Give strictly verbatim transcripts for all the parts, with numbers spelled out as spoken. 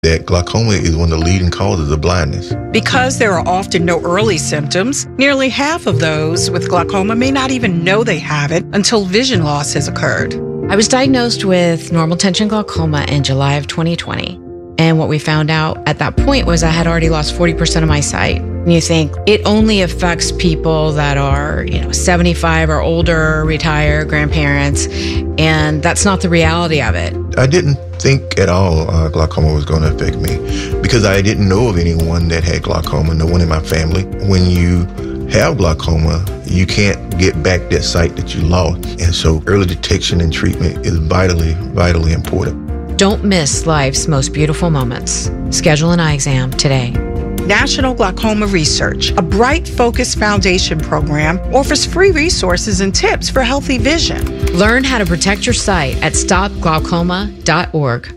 that glaucoma is one of the leading causes of blindness. Because there are often no early symptoms, nearly half of those with glaucoma may not even know they have it until vision loss has occurred. I was diagnosed with normal tension glaucoma in July of twenty twenty. And what we found out at that point was I had already lost forty percent of my sight. And you think it only affects people that are, you know, seventy-five or older, retired, grandparents, and that's not the reality of it. I didn't think at all uh, glaucoma was going to affect me because I didn't know of anyone that had glaucoma, no one in my family. When you have glaucoma, you can't get back that sight that you lost. And so early detection and treatment is vitally, vitally important. Don't miss life's most beautiful moments. Schedule an eye exam today. National Glaucoma Research, a Bright Focus Foundation program, offers free resources and tips for healthy vision. Learn how to protect your sight at stop glaucoma dot org.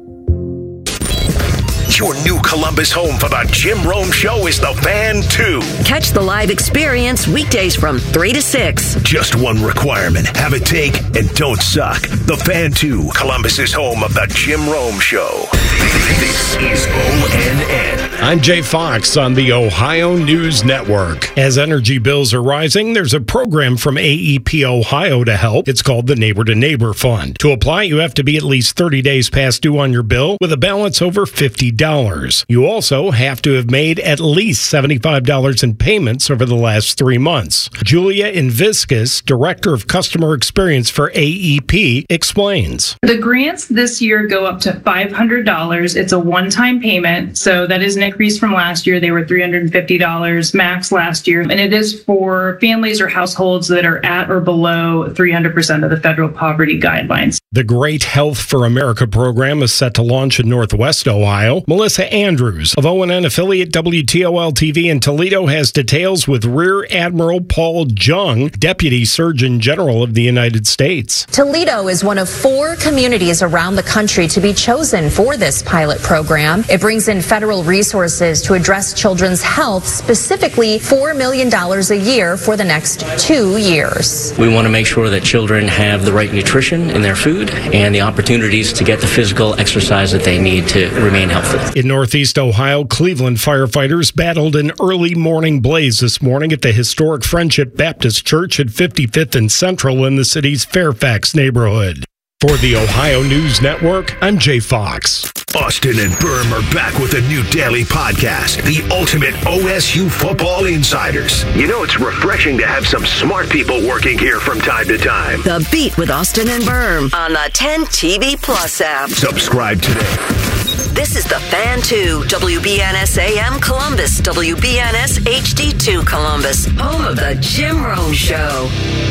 Your new Columbus home for the Jim Rome Show is the Fan two. Catch the live experience weekdays from three to six. Just one requirement. Have a take and don't suck. The Fan two, Columbus's home of the Jim Rome Show. This is O N N. I'm Jay Fox on the Ohio News Network. As energy bills are rising, there's a program from A E P Ohio to help. It's called the Neighbor to Neighbor Fund. To apply, you have to be at least thirty days past due on your bill with a balance over fifty dollars. You also have to have made at least seventy-five dollars in payments over the last three months. Julia Inviscus, Director of Customer Experience for A E P, explains. The grants this year go up to five hundred dollars. It's a one-time payment, so that is an increase from last year. They were three hundred fifty dollars max last year, and it is for families or households that are at or below three hundred percent of the federal poverty guidelines. The Great Health for America program is set to launch in Northwest Ohio. Melissa Andrews of O N N affiliate W T O L T V in Toledo has details with Rear Admiral Paul Jung, Deputy Surgeon General of the United States. Toledo is one of four communities around the country to be chosen for this pilot program. It brings in federal resources to address children's health, specifically four million dollars a year for the next two years. We want to make sure that children have the right nutrition in their food and the opportunities to get the physical exercise that they need to remain healthy. In Northeast Ohio, Cleveland firefighters battled an early morning blaze this morning at the historic Friendship Baptist Church at fifty-fifth and Central in the city's Fairfax neighborhood. For the Ohio News Network, I'm Jay Fox. Austin and Berm are back with a new daily podcast, the ultimate O S U Football Insiders. You know, it's refreshing to have some smart people working here from time to time. The Beat with Austin and Berm on the ten T V Plus app. Subscribe today. This is the Fan two, W B N S A M Columbus, W B N S H D two Columbus, home of the Jim Rome Show.